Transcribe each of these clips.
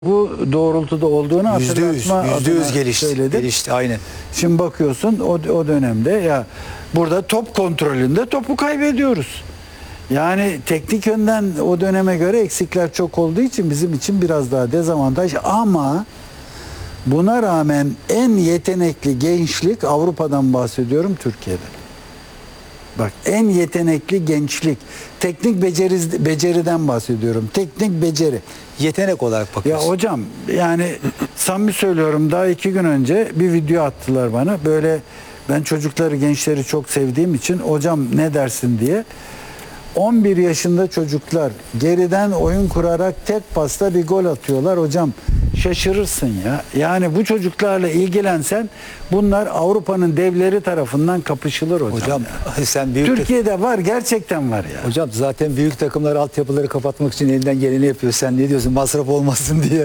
Bu doğrultuda olduğunu hatırlatma %100 gelişti. söyledim. Gelişti aynen. Şimdi bakıyorsun o dönemde ya burada top kontrolünde topu kaybediyoruz. Yani teknik yönden o döneme göre eksikler çok olduğu için bizim için biraz daha dezavantaj, ama buna rağmen en yetenekli gençlik, Avrupa'dan bahsediyorum, Türkiye'de. Bak, en yetenekli gençlik. Teknik beceriden bahsediyorum. Teknik beceri. Yetenek olarak Ya bakıyorsun. hocam, yani samimi söylüyorum, daha 2 gün önce bir video attılar bana. Böyle, ben çocukları, gençleri çok sevdiğim için hocam ne dersin diye. 11 yaşında çocuklar geriden oyun kurarak tek pasta bir gol atıyorlar. Hocam şaşırırsın ya. Yani bu çocuklarla ilgilensen bunlar Avrupa'nın devleri tarafından kapışılır hocam. Hocam ya. sen büyük Türkiye'de var, gerçekten var ya. Hocam zaten büyük takımlar altyapıları kapatmak için elinden geleni yapıyor. Sen ne diyorsun? Masraf olmasın diye.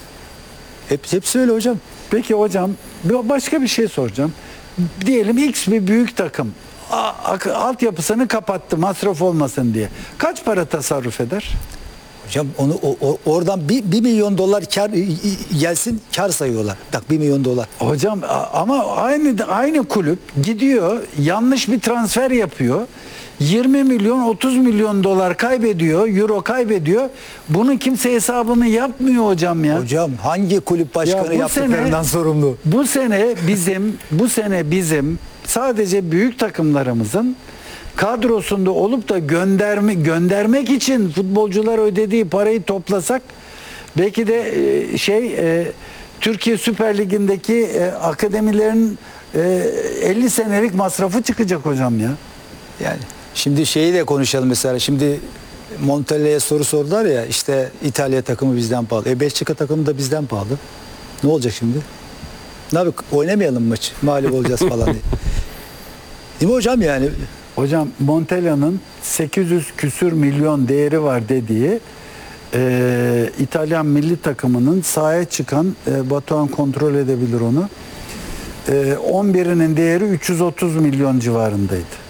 Hepsi öyle hocam. Peki hocam, başka bir şey soracağım. Diyelim X bir büyük takım altyapısını kapattı masraf olmasın diye. Kaç para tasarruf eder? Hocam onu oradan 1 milyon dolar kar gelsin, kar sayıyorlar. Bak, 1 milyon dolar. Hocam ama aynı kulüp gidiyor, yanlış bir transfer yapıyor. 20 milyon 30 milyon dolar kaybediyor, euro kaybediyor. Bunun kimse hesabını yapmıyor hocam ya. Hocam hangi kulüp başkanı yaptıklarından sorumlu? Bu sene bizim sadece büyük takımlarımızın kadrosunda olup da göndermek için futbolcular ödediği parayı toplasak belki de Türkiye Süper Ligi'ndeki akademilerin 50 senelik masrafı çıkacak hocam ya. Yani şimdi şeyi de konuşalım mesela. Şimdi Montella'ya soru sordular ya, işte İtalya takımı bizden pahalı. Belçika takımı da bizden pahalı. Ne olacak şimdi? Ne yapalım? Oynamayalım maçı. Mağlup olacağız falan diye. Değil mi hocam yani? Hocam Montella'nın 800 küsür milyon değeri var dediği İtalyan milli takımının sahaya çıkan, Batuhan kontrol edebilir onu, 11'inin değeri 330 milyon civarındaydı.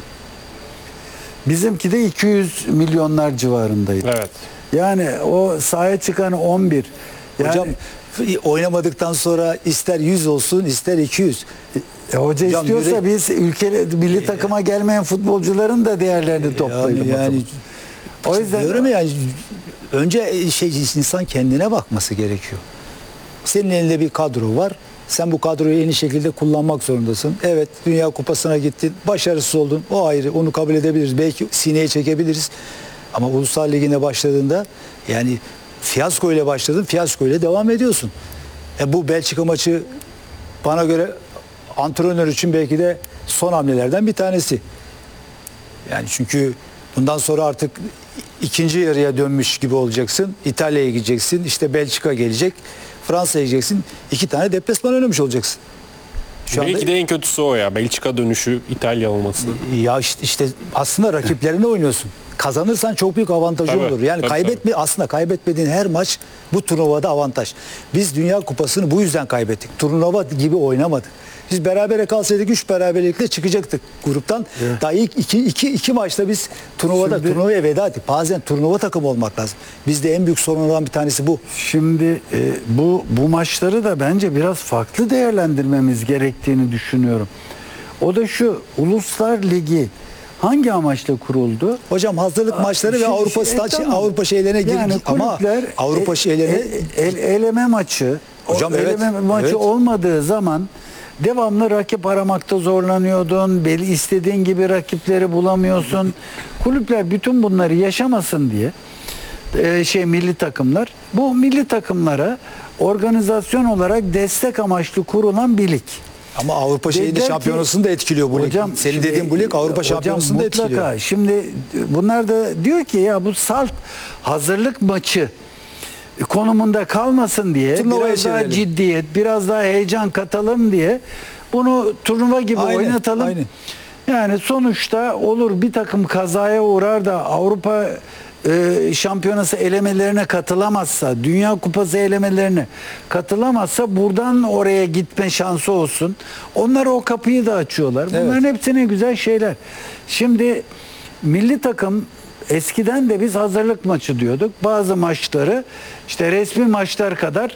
Bizimki de 200 milyonlar civarındaydı. Evet. Yani o sahaya çıkan 11. Yani, Hocam oynamadıktan sonra ister 100 olsun ister 200. Hoca hocam, istiyorsa biz milli takıma gelmeyen futbolcuların da değerlerini toplayalım. Yani o yüzden diyorum yani, önce insan kendine bakması gerekiyor. Senin elinde bir kadro var. Sen bu kadroyu en iyi şekilde kullanmak zorundasın. Evet, Dünya Kupası'na gittin, başarısız oldun. O ayrı, onu kabul edebiliriz. Belki sineye çekebiliriz. Ama Uluslar Ligi'ne başladığında, yani fiyasko ile başladın, fiyasko ile devam ediyorsun. Bu Belçika maçı bana göre antrenör için belki de son hamlelerden bir tanesi. Yani çünkü bundan sonra artık ikinci yarıya dönmüş gibi olacaksın. İtalya'ya gideceksin, işte Belçika gelecek, Fransa'ya gideceksin. 2 tane deplasman oynamış olacaksın. Belki de en kötüsü o ya. Belçika dönüşü, İtalya olması. Ya işte aslında rakiplerine oynuyorsun. Kazanırsan çok büyük avantajı Tabii, olur. Yani tabii. aslında kaybetmediğin her maç bu turnuvada avantaj. Biz Dünya Kupası'nı bu yüzden kaybettik. Turnuva gibi oynamadık. Biz berabere kalsaydık 3 beraberlikle çıkacaktık gruptan. Evet. Daha ilk iki maçta biz turnuvaya veda ettik. Bazen turnuva takımı olmak lazım. Bizde en büyük sorunlardan bir tanesi bu. Şimdi bu maçları da bence biraz farklı değerlendirmemiz gerektiğini düşünüyorum. O da şu: Uluslar Ligi hangi amaçla kuruldu? Hocam hazırlık maçları ve Avrupa şeylerine girdik, yani ama Avrupa şeylerine eleme maçı. Hocam eleme maçı olmadığı zaman devamlı rakip aramakta zorlanıyordun. İstediğin gibi rakipleri bulamıyorsun. Kulüpler bütün bunları yaşamasın diye milli takımlar, bu milli takımlara organizasyon olarak destek amaçlı kurulan bir lig. Ama Avrupa şampiyonasını da etkiliyor bu lig. Senin dediğin bu lig Avrupa şampiyonasını da etkiliyor. Şimdi bunlar da diyor ki ya bu salt hazırlık maçı konumunda kalmasın diye, biraz daha ciddiyet, biraz daha heyecan katalım diye bunu turnuva gibi oynatalım. Aynen. Yani sonuçta olur bir takım kazaya uğrar da Avrupa şampiyonası elemelerine katılamazsa, Dünya Kupası elemelerine katılamazsa buradan oraya gitme şansı olsun. Onlar o kapıyı da açıyorlar. Bunların hepsi ne güzel şeyler. Şimdi milli takım eskiden de biz hazırlık maçı diyorduk. Bazı maçları işte resmi maçlar kadar